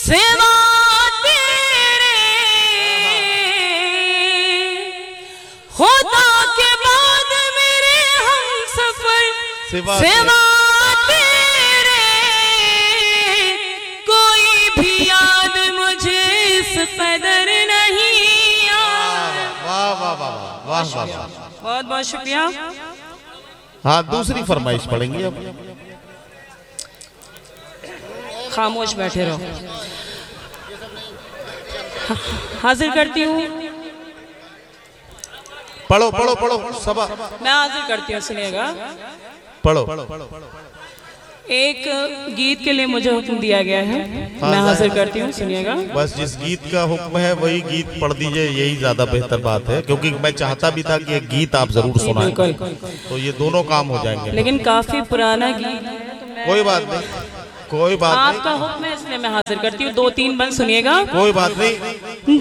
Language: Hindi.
सेवा तेरे खुदा के बाद मेरे हम सफर सेवा तेरे कोई भी याद मुझे इस कदर नहीं याद। वाह वाह वाह वाह वाह, बहुत बहुत शुक्रिया। हाँ दूसरी फरमाइश पढ़ेंगे अब। खामोश बैठे रहो। हाजिर करती हूँ, पढ़ो पढ़ो पढ़ो सबा। मैं हाजिर करती हूँ, सुनिएगा। पढ़ो। एक गीत के लिए मुझे हुक्म दिया गया है, मैं हाजिर करती हूँ, सुनिएगा। बस जिस गीत का हुक्म है वही गीत पढ़ दीजिए, यही ज्यादा बेहतर बात है, क्योंकि मैं चाहता भी था कि एक गीत आप जरूर सुनाएं, तो ये दोनों काम हो जाएंगे। लेकिन काफी पुराना गीत है, कोई बात नहीं, कोई बात नहीं, आपका हुक्म है इसलिए मैं हाजिर करती हूँ। 2-3 बंद सुनिएगा। कोई बात नहीं।